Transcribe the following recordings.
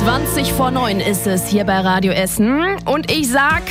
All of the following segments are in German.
8:20 ist es hier bei Radio Essen. Und ich sag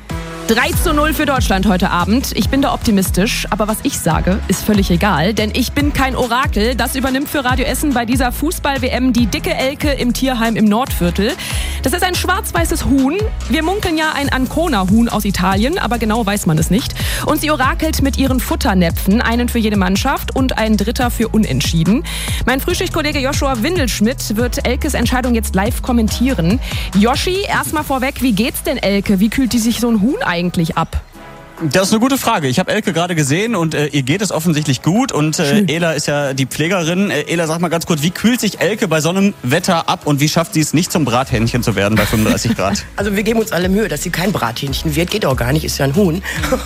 3:0 für Deutschland heute Abend. Ich bin da optimistisch, aber was ich sage, ist völlig egal, denn ich bin kein Orakel. Das übernimmt für Radio Essen bei dieser Fußball-WM die dicke Elke im Tierheim im Nordviertel. Das ist ein schwarz-weißes Huhn. Wir munkeln ja ein Ancona-Huhn aus Italien, aber genau weiß man es nicht. Und sie orakelt mit ihren Futternäpfen, einen für jede Mannschaft und einen dritter für Unentschieden. Mein Frühschichtkollege Joshua Windelschmidt wird Elkes Entscheidung jetzt live kommentieren. Joshi, erstmal vorweg, wie geht's denn Elke? Wie kühlt die sich so ein Huhn eigentlich ab? Das ist eine gute Frage. Ich habe Elke gerade gesehen und ihr geht es offensichtlich gut. Und Ela ist ja die Pflegerin. Ela, sag mal ganz kurz, wie kühlt sich Elke bei so einem Wetter ab und wie schafft sie es nicht zum Brathähnchen zu werden bei 35 Grad? Also wir geben uns alle Mühe, dass sie kein Brathähnchen wird. Geht auch gar nicht, ist ja ein Huhn.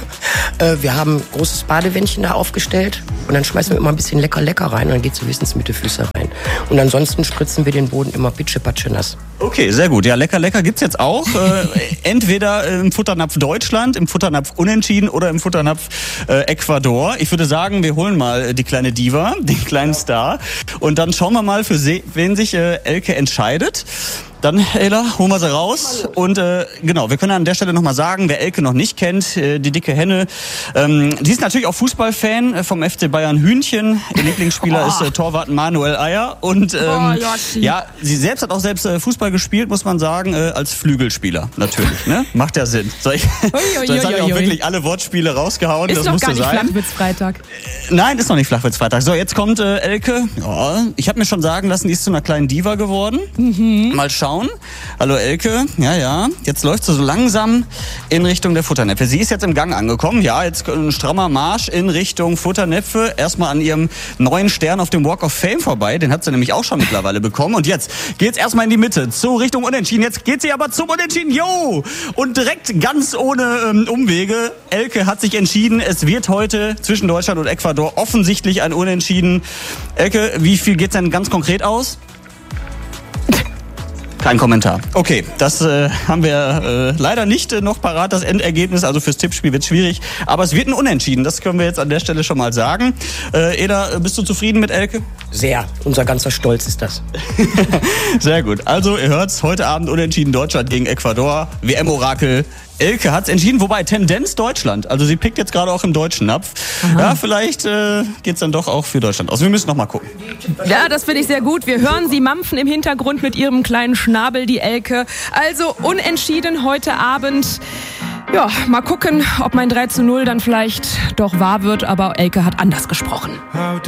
Wir haben ein großes Badewändchen da aufgestellt und dann schmeißen wir immer ein bisschen lecker rein und dann geht sie höchstens mit den Füßen rein. Und ansonsten spritzen wir den Boden immer pitschepatsche nass. Okay, sehr gut. Ja, lecker gibt's jetzt auch. Entweder im Futternapf Deutschland, im Futternapf Unentschieden oder im Futternapf Ecuador. Ich würde sagen, wir holen mal die kleine Diva, den kleinen Star. Und dann schauen wir mal, für wen sich Elke entscheidet. Dann, Ela, holen wir sie raus. Und genau, wir können an der Stelle nochmal sagen, wer Elke noch nicht kennt, die dicke Henne, die ist natürlich auch Fußballfan vom FC Bayern Hühnchen. Ihr Lieblingsspieler ist Torwart Manuel Eier. Und ja, sie selbst hat auch Fußball gespielt, muss man sagen, als Flügelspieler natürlich. Ne? Macht ja Sinn. So, jetzt habe ich auch wirklich alle Wortspiele rausgehauen. Ist das noch musste gar nicht sein. Flachwitz-Freitag. Nein, ist noch nicht Flachwitz-Freitag. So, jetzt kommt Elke. Ja, ich habe mir schon sagen lassen, die ist zu einer kleinen Diva geworden. Mal schauen. Hallo Elke, ja. Jetzt läuft sie so langsam in Richtung der Futternäpfe. Sie ist jetzt im Gang angekommen. Ja, jetzt ein strammer Marsch in Richtung Futternäpfe. Erstmal an ihrem neuen Stern auf dem Walk of Fame vorbei. Den hat sie nämlich auch schon mittlerweile bekommen. Und jetzt geht's erstmal in die Mitte, zu Richtung Unentschieden. Jetzt geht sie aber zum Unentschieden. Jo! Und direkt ganz ohne Umwege. Elke hat sich entschieden, es wird heute zwischen Deutschland und Ecuador offensichtlich ein Unentschieden. Elke, wie viel geht's denn ganz konkret aus? Kein Kommentar. Okay, das haben wir leider nicht noch parat, das Endergebnis. Also fürs Tippspiel wird schwierig. Aber es wird ein Unentschieden, das können wir jetzt an der Stelle schon mal sagen. Eda, bist du zufrieden mit Elke? Sehr. Unser ganzer Stolz ist das. Sehr gut. Also ihr hört's, heute Abend Unentschieden Deutschland gegen Ecuador. WM-Orakel. Elke hat's entschieden, wobei Tendenz Deutschland. Also sie pickt jetzt gerade auch im deutschen Napf. Aha. Ja, vielleicht geht's dann doch auch für Deutschland aus. Wir müssen noch mal gucken. Ja, das finde ich sehr gut. Wir hören sie mampfen im Hintergrund mit ihrem kleinen Schnabel, die Elke. Also unentschieden heute Abend. Ja, mal gucken, ob mein 3:0 dann vielleicht doch wahr wird. Aber Elke hat anders gesprochen.